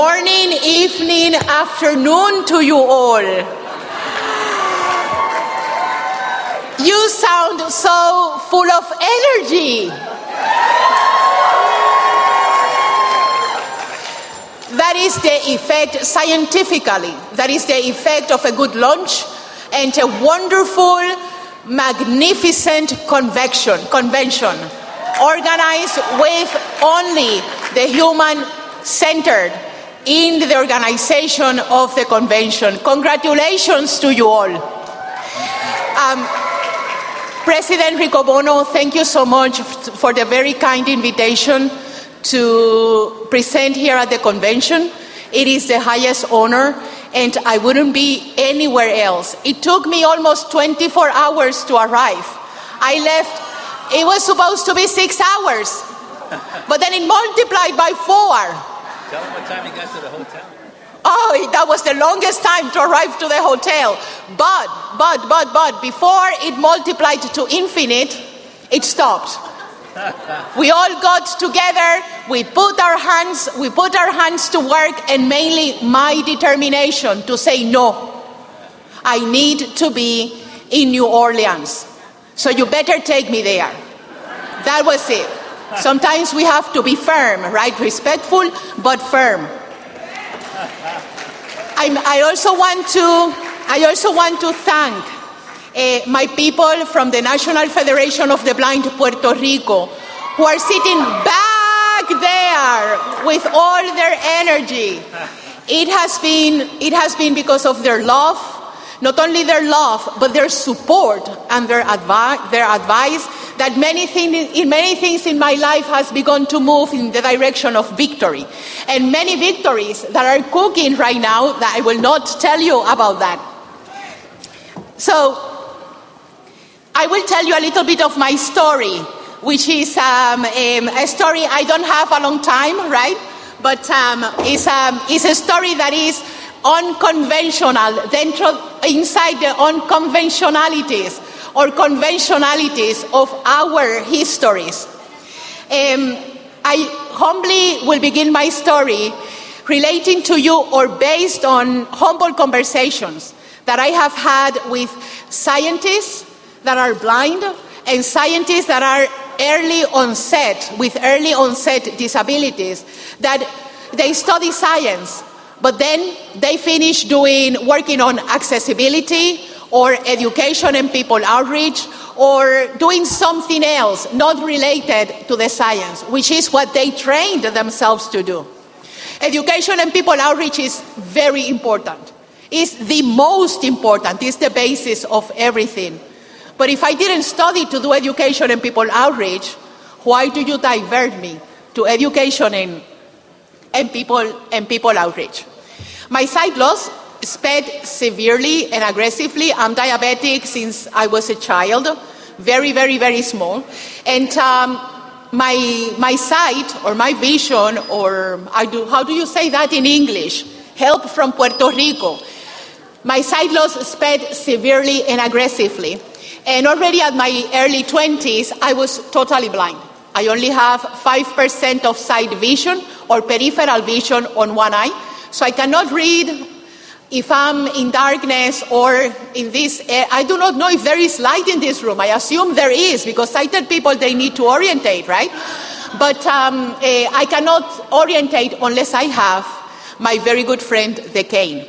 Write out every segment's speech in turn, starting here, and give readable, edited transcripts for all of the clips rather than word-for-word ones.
Morning, evening, afternoon to you all. You sound so full of energy. That is the effect, scientifically, that is the effect of a good lunch and a wonderful, magnificent convention organized with only the human-centered in the organization of the convention. Congratulations to you all. President Riccobono, thank you so much for the very kind invitation to present here at the convention. It is the highest honor, and I wouldn't be anywhere else. It took me almost 24 hours to arrive. I left, it was supposed to be 6 hours, but then it multiplied by 4. Tell them what time you got to the hotel. Oh, that was the longest time to arrive to the hotel. But, before it multiplied to infinite, it stopped. We all got together, we put our hands to work, and mainly my determination to say no. I need to be in New Orleans. So you better take me there. That was it. Sometimes we have to be firm, right? Respectful, but firm. I also want to thank my people from the National Federation of the Blind Puerto Rico, who are sitting back there with all their energy. It has been because of their love, not only their love, but their support and their advice, that many things in my life has begun to move in the direction of victory. And many victories that are cooking right now that I will not tell you about that. So I will tell you a little bit of my story, which is a story I don't have a long time, right? But it's a story that is unconventional, inside the unconventionalities or conventionalities of our histories. I humbly will begin my story relating to you or based on humble conversations that I have had with scientists that are blind and scientists that are with early onset disabilities, that they study science, but then they finish working on accessibility or education and people outreach, or doing something else not related to the science, which is what they trained themselves to do. Education and people outreach is very important. It's the most important. It's the basis of everything. But if I didn't study to do education and people outreach, why do you divert me to education and people outreach? My sight loss sped severely and aggressively. I'm diabetic since I was a child, very, very, very small. And my sight or my vision, or how do you say that in English? Help from Puerto Rico. My sight loss sped severely and aggressively. And already at my early 20s, I was totally blind. I only have 5% of sight vision or peripheral vision on one eye. So I cannot read if I'm in darkness or in this. I do not know if there is light in this room. I assume there is, because sighted people, they need to orientate, right? But I cannot orientate unless I have my very good friend, the cane.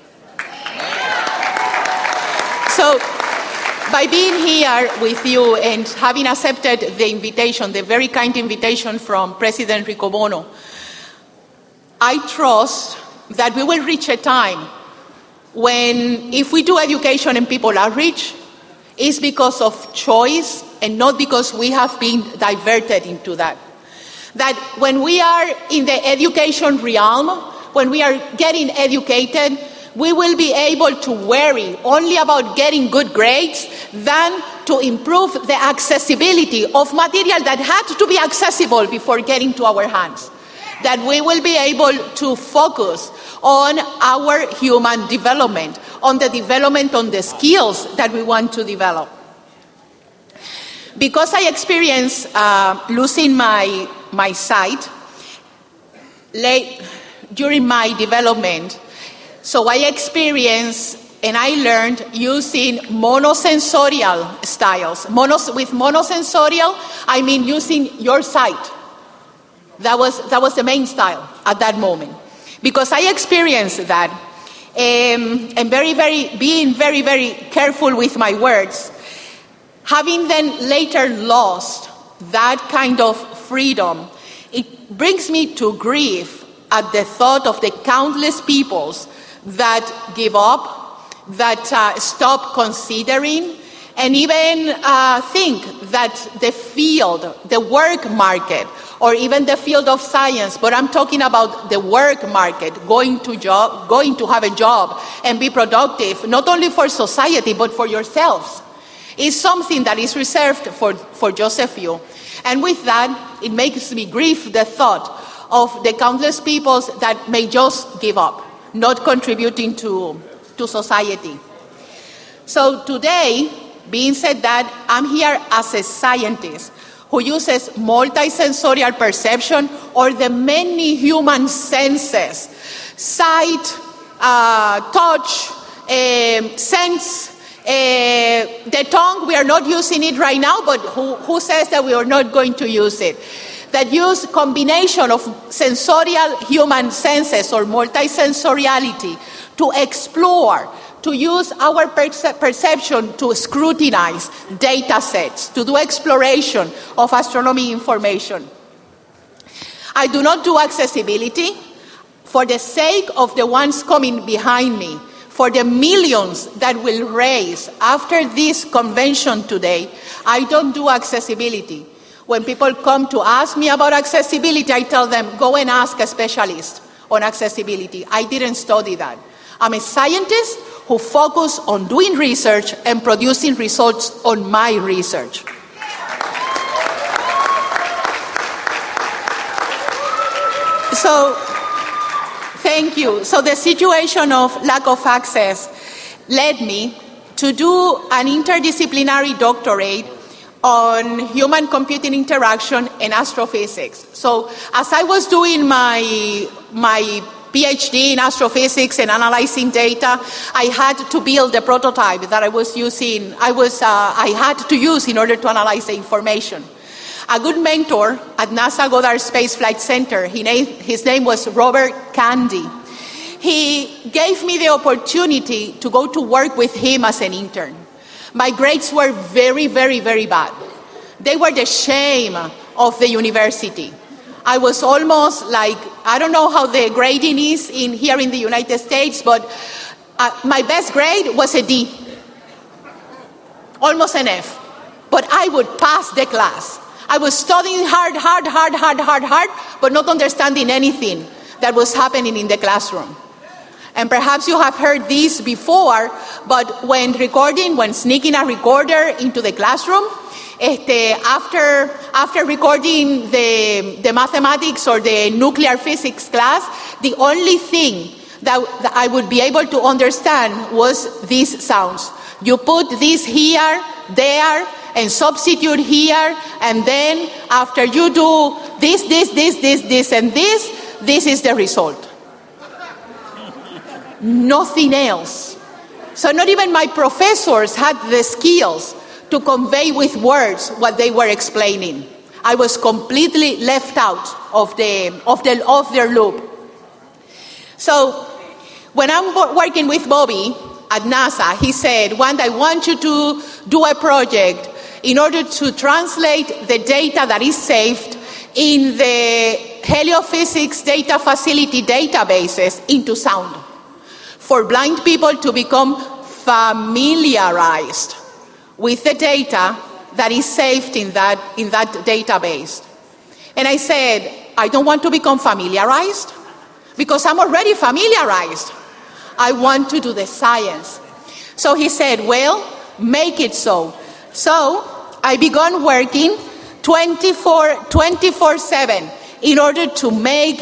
So by being here with you and having accepted the invitation, the very kind invitation from President Riccobono, I trust that we will reach a time when, if we do education and people outreach, it's because of choice and not because we have been diverted into that. That when we are in the education realm, when we are getting educated, we will be able to worry only about getting good grades than to improve the accessibility of material that had to be accessible before getting to our hands. That we will be able to focus on our human development, on the development, on the skills that we want to develop. Because I experienced losing my sight during my development. So I experienced and I learned using monosensorial styles. With monosensorial, I mean using your sight. That was the main style at that moment. Because I experienced that, and being very, very careful with my words, having then later lost that kind of freedom, it brings me to grief at the thought of the countless peoples that give up, that stop considering, and even think that the field, the work market, or even the field of science, but I'm talking about the work market, going to have a job and be productive, not only for society, but for yourselves, is something that is reserved for just a few. And with that, it makes me grieve the thought of the countless peoples that may just give up, not contributing to society. So today, being said that, I'm here as a scientist who uses multisensorial perception, or the many human senses: sight, touch, sense, the tongue. We are not using it right now, but who says that we are not going to use it? That use combination of sensorial human senses or multisensoriality to explore, to use our perception to scrutinize data sets, to do exploration of astronomy information. I do not do accessibility for the sake of the ones coming behind me, for the millions that will raise after this convention today. I don't do accessibility. When people come to ask me about accessibility, I tell them, go and ask a specialist on accessibility. I didn't study that. I'm a scientist who focus on doing research and producing results on my research. So, thank you. So the situation of lack of access led me to do an interdisciplinary doctorate on human-computing interaction and astrophysics. So as I was doing my PhD in astrophysics and analyzing data, I had to build a prototype that I was using. I had to use in order to analyze the information. A good mentor at NASA Goddard Space Flight Center, his name was Robert Candy. He gave me the opportunity to go to work with him as an intern. My grades were very, very, very bad. They were the shame of the university. I was almost like, I don't know how the grading is here in the United States, but my best grade was a D, almost an F. But I would pass the class. I was studying hard, but not understanding anything that was happening in the classroom. And perhaps you have heard this before, but when sneaking a recorder into the classroom, after recording the mathematics or the nuclear physics class, the only thing that I would be able to understand was these sounds. You put this here, there, and substitute here, and then after you do this, and this is the result. Nothing else. So not even my professors had the skills to convey with words what they were explaining. I was completely left out of their loop. So when I'm working with Bobby at NASA, he said, Wanda, I want you to do a project in order to translate the data that is saved in the heliophysics data facility databases into sound, for blind people to become familiarized with the data that is saved in that database. And I said, I don't want to become familiarized because I'm already familiarized. I want to do the science. So he said, well, make it so. So I began working 24/7 in order to make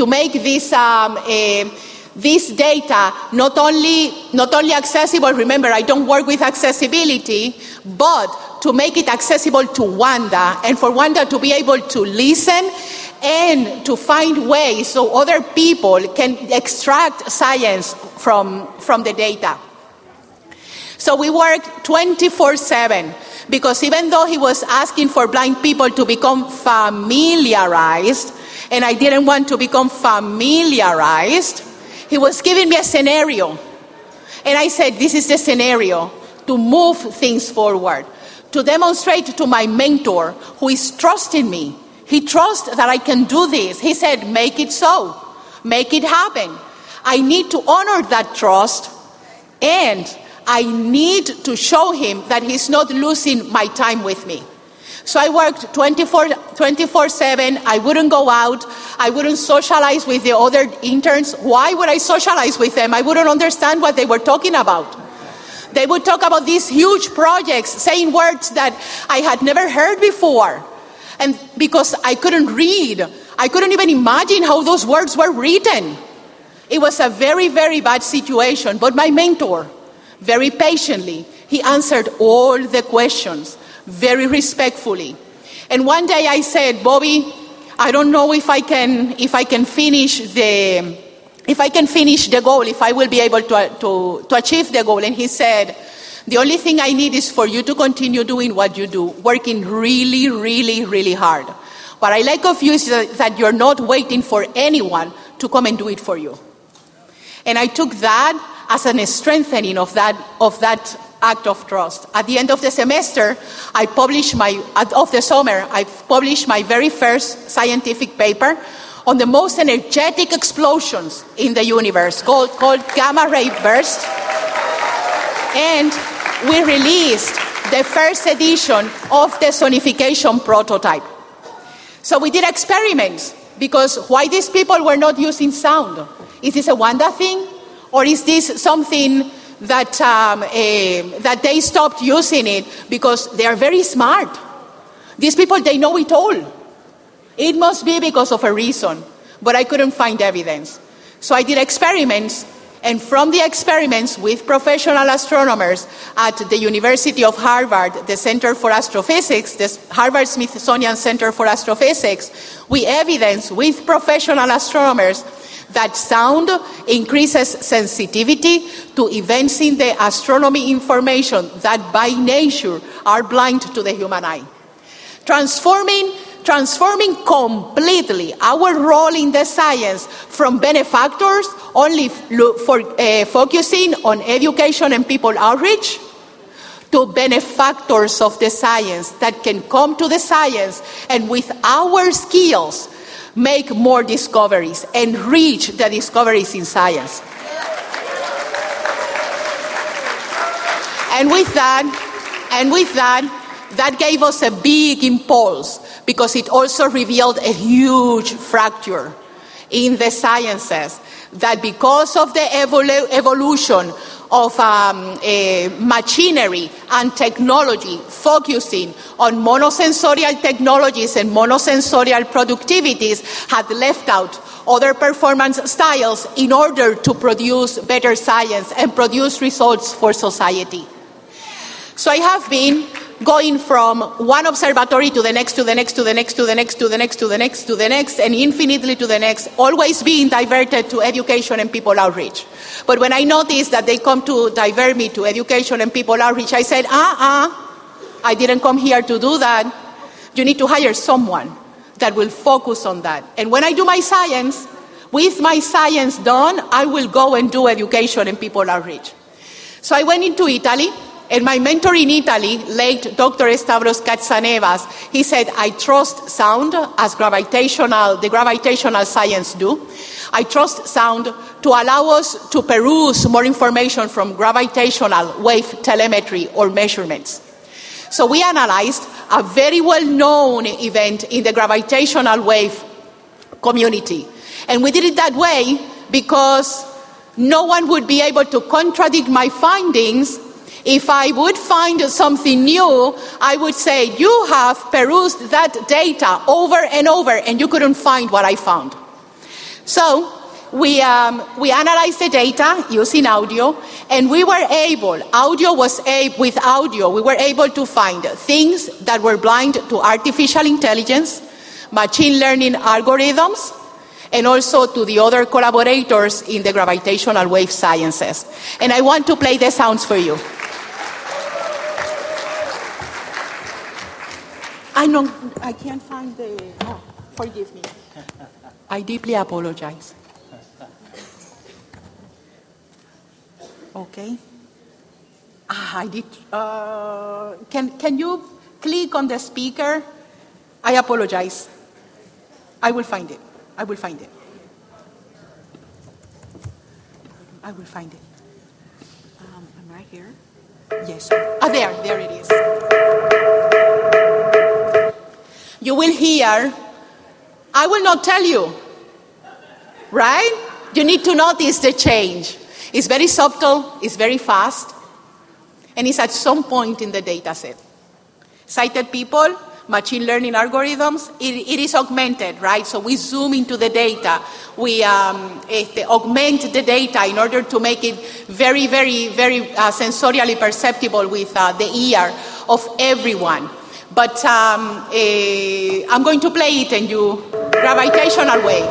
this data not only accessible. Remember, I don't work with accessibility, but to make it accessible to Wanda, and for Wanda to be able to listen and to find ways so other people can extract science from the data. So we worked 24/7 because even though he was asking for blind people to become familiarized, and I didn't want to become familiarized, he was giving me a scenario. And I said, this is the scenario to move things forward, to demonstrate to my mentor who is trusting me. He trusts that I can do this. He said, make it so. Make it happen. I need to honor that trust, and I need to show him that he's not losing my time with me. So I worked 24/7. I wouldn't go out. I wouldn't socialize with the other interns. Why would I socialize with them? I wouldn't understand what they were talking about. They would talk about these huge projects, saying words that I had never heard before. And because I couldn't read, I couldn't even imagine how those words were written. It was a very, very bad situation. But my mentor, very patiently, he answered all the questions very respectfully. And one day I said, Bobby, I don't know if I can finish the goal, if I will be able to achieve the goal. And he said, the only thing I need is for you to continue doing what you do, working really, really, really hard. What I like of you is that you're not waiting for anyone to come and do it for you. And I took that as a strengthening of that act of trust. At the end of the semester, I published my very first scientific paper on the most energetic explosions in the universe, called gamma ray burst. And we released the first edition of the sonification prototype. So we did experiments, because why these people were not using sound? Is this a Wanda thing? Or is this something that they stopped using it because they are very smart? These people, they know it all. It must be because of a reason, but I couldn't find evidence. So I did experiments, and from the experiments with professional astronomers at the University of Harvard, the Center for Astrophysics, the Harvard-Smithsonian Center for Astrophysics, we evidenced with professional astronomers that sound increases sensitivity to events in the astronomy information that by nature are blind to the human eye. Transforming completely our role in the science from benefactors only for focusing on education and people outreach to benefactors of the science that can come to the science and with our skills make more discoveries and reach the discoveries in science. And with that gave us a big impulse, because it also revealed a huge fracture in the sciences, that because of the evolution of machinery and technology focusing on monosensorial technologies and monosensorial productivities had left out other performance styles in order to produce better science and produce results for society. So I have been going from one observatory to the next, to the next, to the next, to the next, to the next, to the next, to the next, and infinitely to the next, always being diverted to education and people outreach. But when I noticed that they come to divert me to education and people outreach, I said, I didn't come here to do that. You need to hire someone that will focus on that. And when I do my science, with my science done, I will go and do education and people outreach. So I went into Italy. And my mentor in Italy, late Dr. Stavros Katsanevas, he said, I trust sound as the gravitational science do. I trust sound to allow us to peruse more information from gravitational wave telemetry or measurements. So we analyzed a very well-known event in the gravitational wave community. And we did it that way because no one would be able to contradict my findings. If I would find something new, I would say, you have perused that data over and over, and you couldn't find what I found. So we analyzed the data using audio, and we were able to find things that were blind to artificial intelligence, machine learning algorithms, and also to the other collaborators in the gravitational wave sciences. And I want to play the sounds for you. I can't find the, forgive me. I deeply apologize. Okay. I did, can you click on the speaker? I apologize. I will find it. I'm right here. Yes. There it is. You will hear, I will not tell you, right? You need to notice the change. It's very subtle, it's very fast, and it's at some point in the data set. Sighted people, machine learning algorithms, it is augmented, right? So we zoom into the data. We augment the data in order to make it very, very, very sensorially perceptible with the ear of everyone. But I'm going to play it in you, gravitational wave.